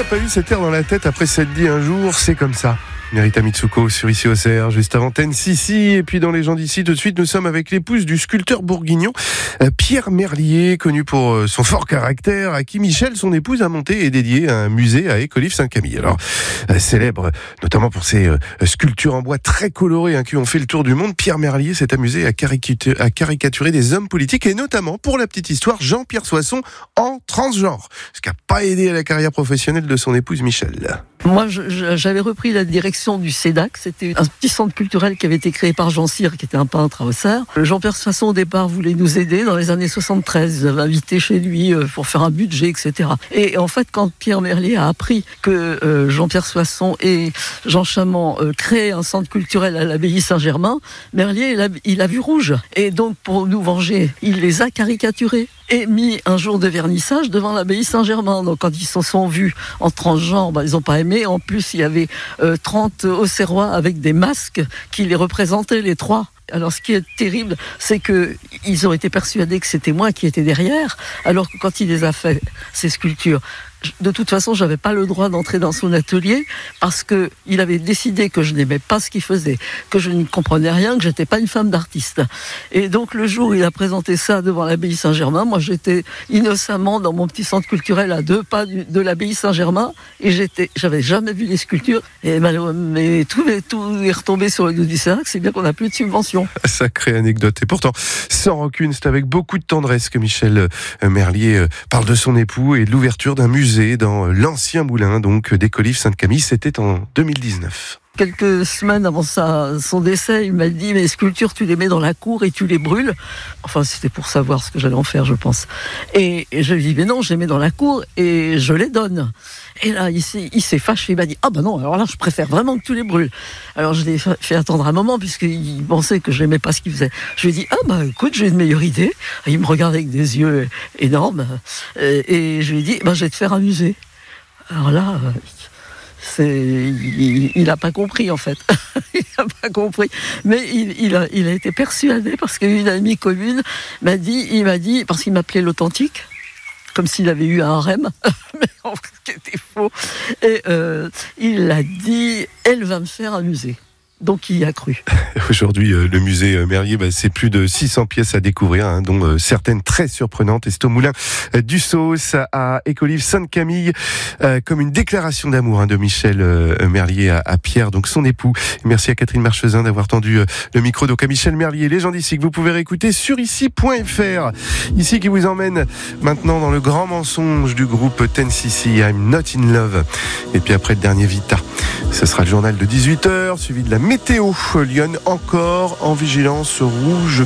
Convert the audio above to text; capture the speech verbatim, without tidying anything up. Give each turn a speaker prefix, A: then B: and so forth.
A: pas eu cet air dans la tête après s'être dit un jour, c'est comme ça. Nerita Mitsuko sur Ici au C R, juste avant Ten Sissi. Et puis dans les gens d'ici, tout de suite, nous sommes avec l'épouse du sculpteur bourguignon, Pierre Merlier, connu pour son fort caractère, à qui Michel, son épouse, a monté et dédié un musée à Écolives-Saint-Camille. Alors, célèbre notamment pour ses sculptures en bois très colorées hein, qui ont fait le tour du monde, Pierre Merlier s'est amusé à caricaturer, à caricaturer des hommes politiques et notamment, pour la petite histoire, Jean-Pierre Soisson en transgenre. Ce qui n'a pas aidé à la carrière professionnelle de son épouse Michel.
B: Moi, je, j'avais repris la direction du CEDAC. C'était un petit centre culturel qui avait été créé par Jean Cyr, qui était un peintre à Auxerre. Jean-Pierre Soisson, au départ, voulait nous aider dans les années soixante-treize. Il avait invité chez lui pour faire un budget, et cetera. Et en fait, quand Pierre Merlier a appris que euh, Jean-Pierre Soisson et Jean Chamand euh, créaient un centre culturel à l'abbaye Saint-Germain, Merlier, il a, il a vu rouge. Et donc, pour nous venger, il les a caricaturés et mis un jour de vernissage devant l'abbaye Saint-Germain. Donc quand ils se sont vus en transgenre, bah, ils n'ont pas aimé. En plus, il y avait euh, trente Auxerrois avec des masques qui les représentaient, les trois. Alors ce qui est terrible, c'est qu'ils ont été persuadés que c'était moi qui étais derrière, alors que quand il les a fait, ces sculptures, de toute façon, j'avais pas le droit d'entrer dans son atelier parce que il avait décidé que je n'aimais pas ce qu'il faisait, que je ne comprenais rien, que j'étais pas une femme d'artiste. Et donc le jour où il a présenté ça devant l'abbaye Saint-Germain, moi j'étais innocemment dans mon petit centre culturel à deux pas de l'abbaye Saint-Germain et j'étais, j'avais jamais vu les sculptures et malheureusement, mais tout, tout est retombé sur le dos du CEDAC, c'est bien qu'on n'a plus de subvention.
A: Sacrée anecdote. Et pourtant, sans rancune, c'est avec beaucoup de tendresse que Michel Merlier parle de son époux et de l'ouverture d'un musée dans l'ancien moulin donc d'Écolives-Sainte-Camille. C'était en deux mille dix-neuf.
B: Quelques semaines avant sa, son décès, il m'a dit « mes sculptures, tu les mets dans la cour et tu les brûles ». Enfin, c'était pour savoir ce que j'allais en faire, je pense. Et, et je lui ai dit « mais non, je les mets dans la cour et je les donne ». Et là, il s'est, il s'est fâché, il m'a dit « ah ben non, alors là, je préfère vraiment que tu les brûles ». Alors je l'ai fait attendre un moment, puisqu'il pensait que je n'aimais pas ce qu'il faisait. Je lui ai dit « ah ben écoute, j'ai une meilleure idée ». Il me regardait avec des yeux énormes, et je lui ai dit bah, « je vais te faire un musée ». Alors là... C'est, il n'a pas compris en fait, il n'a pas compris, mais il, il, a, il a été persuadé parce qu'une amie commune m'a dit, il m'a dit, parce qu'il m'appelait l'authentique, comme s'il avait eu un harem, mais en fait c'était faux, et euh, il a dit, elle va me faire un musée. Donc il y a cru.
A: Aujourd'hui, euh, le musée Merlier, bah, c'est plus de six cents pièces à découvrir, hein, dont euh, certaines très surprenantes. Et c'est au moulin euh, du Sauce à Écolives-Sainte-Camille, euh, comme une déclaration d'amour hein, de Michel euh, Merlier à, à Pierre, donc son époux. Et merci à Catherine Marchezin d'avoir tendu euh, le micro. Donc à Michel Merlier, les gens d'ici que vous pouvez réécouter sur ici point f r. Ici qui vous emmène maintenant dans le grand mensonge du groupe Ten Sissi, I'm Not in Love. Et puis après le dernier Vita, ce sera le journal de dix-huit heures, suivi de la météo. Lyon encore en vigilance rouge